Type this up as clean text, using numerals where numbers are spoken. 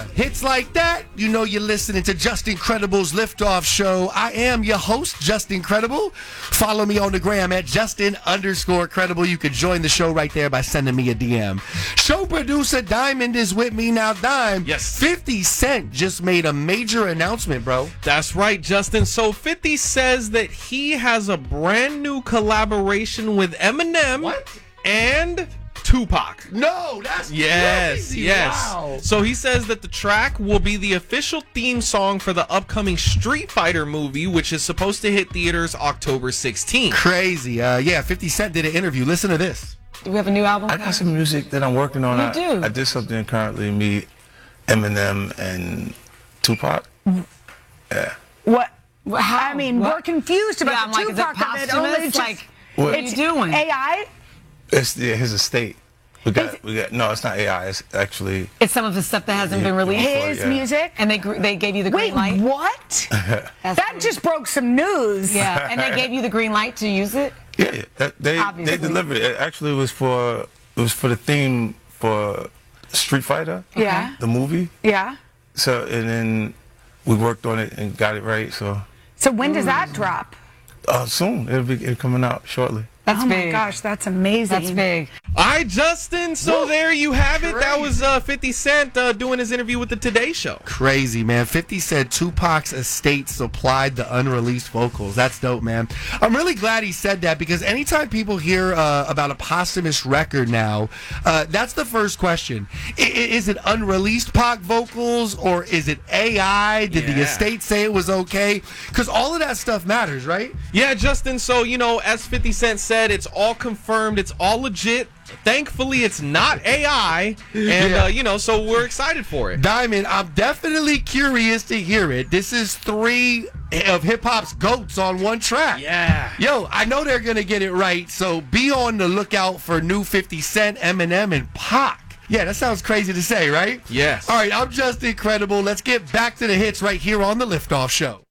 Hits like that, you know you're listening to Just Incredible's Liftoff Show. I am your host, Just Incredible. Follow me on the gram at Justin_Credible. You can join the show right there by sending me a DM. Show producer Diamond is with me now. Dime, yes. 50 Cent just made a major announcement, bro. That's right, Justin. So 50 says that he has a brand new collaboration with Eminem and Tupac. No, that's crazy. Yes. Wow. So he says that the track will be the official theme song for the upcoming Street Fighter movie, which is supposed to hit theaters October 16th. Crazy. Yeah, 50 Cent did an interview. Listen to this. Do we have a new album? I got some music that I'm working on. You do? I did something currently, me, Eminem, and Tupac. Yeah. What? How? I mean, we're confused about the is it Tupac of it. Only posthumous? just, Like, What? what are you doing? AI? It's his estate. We got. No, it's not AI. It's actually It's some of the stuff that hasn't been released. His yeah. music? And they gave you the green Wait, light? what? That just broke some news. Yeah, and they gave you the green light to use it? yeah. They Obviously. delivered it. Actually, it was for the theme for Street Fighter. Yeah. The movie. Yeah. So and then we worked on it and got it right. So when does that drop? soon it'll be coming out shortly. That's oh big. my gosh, that's amazing. That's big. All right, Justin. So there you have it. That was 50 Cent doing his interview with the Today Show. Crazy, man. 50 said Tupac's estate supplied the unreleased vocals. That's dope, man. I'm really glad he said that because anytime people hear about a posthumous record now, that's the first question. Is it unreleased Pac vocals or is it AI? Did the estate say it was okay? Because all of that stuff matters, right? Yeah, Justin. So, as 50 Cent said, it's all confirmed. It's all legit. Thankfully, it's not AI. And, so we're excited for it. Diamond, I'm definitely curious to hear it. This is 3 of hip-hop's GOATs on one track. Yeah. Yo, I know they're going to get it right, so be on the lookout for new 50 Cent, Eminem, and Pac. Yeah, that sounds crazy to say, right? Yes. All right, I'm Just Incredible. Let's get back to the hits right here on The Liftoff Show.